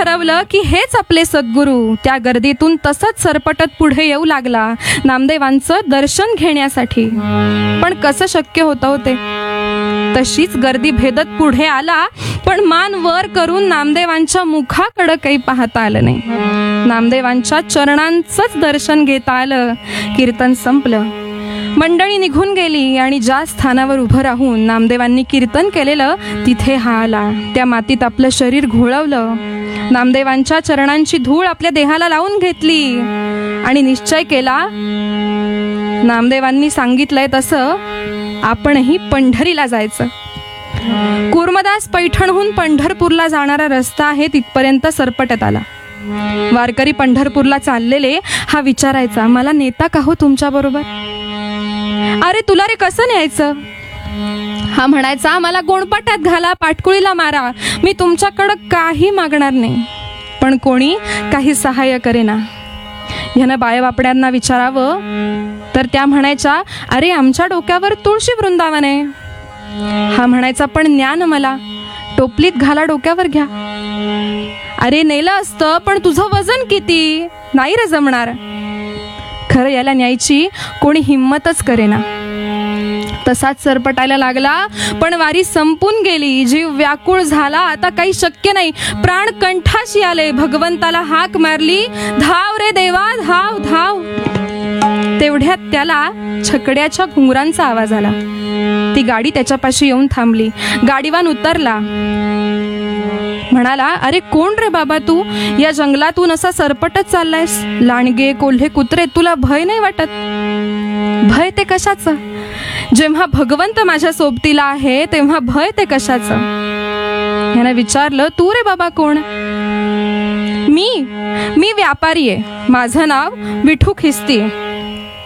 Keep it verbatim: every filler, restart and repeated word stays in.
ठरवलं की हेच आपले सद्गुरू. त्या गर्दीतून तसंच सरपटत पुढे येऊ लागला नामदेवांचं दर्शन घेण्यासाठी. पण कसं शक्य होतं होते? तशीच गर्दी भेदत पुढे आला, पण मान वर करून नामदेवांच्या मुखाकडं काही पाहता आलं नाही. नामदेवांच्या चरणांचंच दर्शन घेता आलं. कीर्तन संपलं. मंडळी निघून गेली आणि ज्या स्थानावर उभं राहून नामदेवांनी कीर्तन केलेलं तिथे हा आला. त्या मातीत आपलं शरीर घोळवलं. नामदेवांच्या चरणांची धूळ आपल्या देहाला लावून घेतली आणि निश्चय केला, नामदेवांनी सांगितलंय तसं आपणही पंढरीला जायचं. कुर्मदास पैठणहून पंढरपूरला जाणारा रस्ता आहे, तिथपर्यंत सरपटत आला. वारकरी पंढरपूरला चाललेले हा विचारायचा, मला नेता का हो तुमच्या बरोबर? अरे तुला रे कसं न्यायचं? हा म्हणायचा, मला गोणपाट्यात घाला, पाटकुळीला मारा, मी तुमच्याकडं काही मागणार नाही. पण कोणी काही सहाय्य करेना. ह्यानं बायबापड्यांना विचारावं तर त्या म्हणायच्या, अरे आमच्या डोक्यावर तुळशी वृंदावन आहे. हा म्हणायचा, पण न्या ना मला, टोपलीत घाला, डोक्यावर घ्या. अरे नेलं असतं, पण तुझं वजन किती, नाही रे जमणार. खरं याला न्यायची कोणी हिम्मतच करेना. तसाच सरपटायला लागला, पण वारी संपून गेली. जीव व्याकुळ झाला, आता काही शक्य नाही. प्राण कंठाशी आले. भगवंताला हाक मारली, धाव रे देवा, धाव धाव. तेवढ्यात त्याला छकड्याच्या घुंगरांचा आवाज आला. ती गाडी त्याच्यापाशी येऊन थांबली. गाडीवान उतरला. म्हणाला, अरे कोण रे बाबा तू? या जंगलातून असा सरपटच चाललायस. लांडगे कोल्हे कुत्रे, तुला भय नाही वाटत? भय ते कशाचं? जेव्हा भगवंत माझ्या सोबतीला आहे तेव्हा भय ते कशाचं? ह्यानं विचारलं, तू रे बाबा कोण? मी मी व्यापारी आहे. माझं नाव विठू खिस्ती.